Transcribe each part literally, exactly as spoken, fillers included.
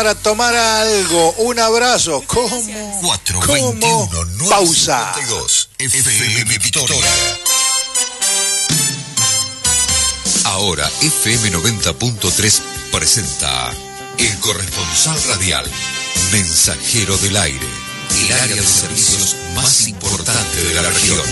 Para tomar algo, un abrazo. ¿Cómo? cuatro ¿Cómo? veintiuno, nueve Pausa. cincuenta y dos, F M Victoria. Ahora F M noventa punto tres presenta El Corresponsal Radial, Mensajero del Aire, el área de servicios más importante de la región.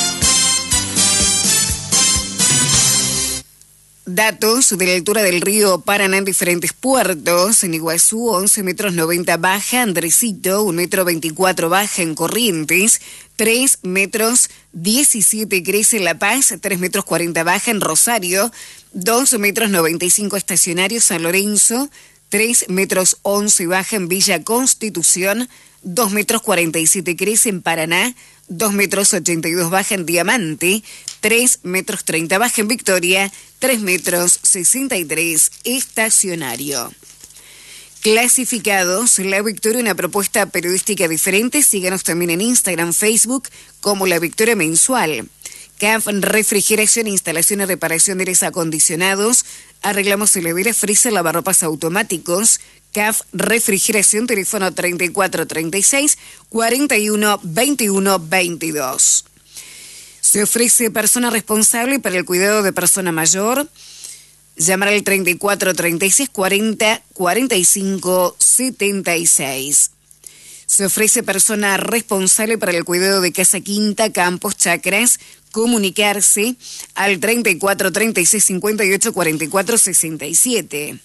Datos de la altura del río Paraná en diferentes puertos. En Iguazú, once metros noventa baja. Andresito, un metro veinticuatro baja en Corrientes. tres metros diecisiete crece en La Paz. tres metros cuarenta baja en Rosario. dos metros noventa y cinco estacionario San Lorenzo. tres metros once baja en Villa Constitución. dos metros cuarenta y siete crece en Paraná. dos metros ochenta y dos baja en Diamante. tres metros treinta baja en Victoria. tres metros sesenta y tres estacionario. Clasificados, La Victoria, una propuesta periodística diferente. Síganos también en Instagram, Facebook, como La Victoria Mensual. C A F Refrigeración, instalación y reparación de aires acondicionados. Arreglamos heladeras, freezer, lavarropas automáticos. C A F Refrigeración, teléfono treinta y cuatro treinta y seis, cuarenta y uno veintiuno veintidós. Se ofrece persona responsable para el cuidado de persona mayor. Llamar al treinta y cuatro treinta y seis, cuarenta, cuarenta y cinco setenta y seis. Se ofrece persona responsable para el cuidado de casa, quinta, campos, chacras. Comunicarse al treinta y cuatro treinta y seis, cincuenta y ocho cuarenta y cuatro sesenta y siete.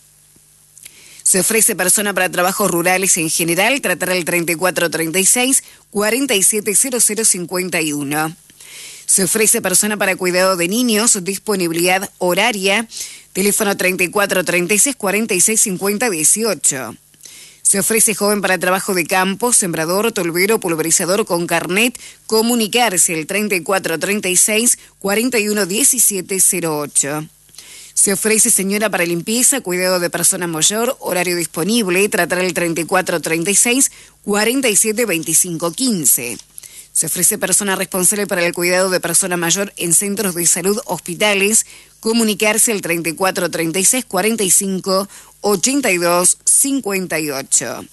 Se ofrece persona para trabajos rurales en general. Tratar al treinta y cuatro treinta y seis, cuarenta y siete cero cero cincuenta y uno. Se ofrece persona para cuidado de niños, disponibilidad horaria, teléfono treinta y cuatro treinta y seis, cuarenta y seis cincuenta dieciocho. Se ofrece joven para trabajo de campo, sembrador, tolvero, pulverizador con carnet, comunicarse el treinta y cuatro treinta y seis, cuarenta y uno diecisiete cero ocho. Se ofrece señora para limpieza, cuidado de persona mayor, horario disponible, tratar el treinta y cuatro treinta y seis, cuarenta y siete veinticinco quince. Se ofrece persona responsable para el cuidado de persona mayor en centros de salud, hospitales, comunicarse al treinta y cuatro treinta y seis, cuarenta y cinco ochenta y dos cincuenta y ocho.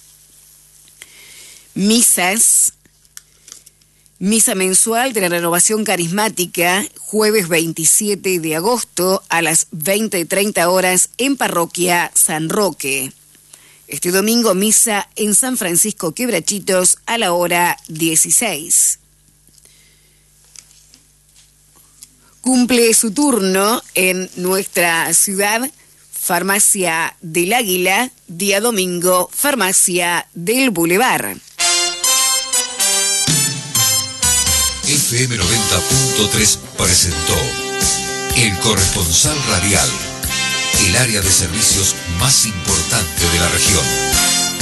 Misas. Misa mensual de la Renovación Carismática, jueves veintisiete de agosto a las veinte treinta horas en Parroquia San Roque. Este domingo, misa en San Francisco Quebrachitos a la hora dieciséis. Cumple su turno en nuestra ciudad Farmacia del Águila, día domingo, Farmacia del Boulevard. F M noventa punto tres presentó El Corresponsal Radial, el área de servicios más importante de la región.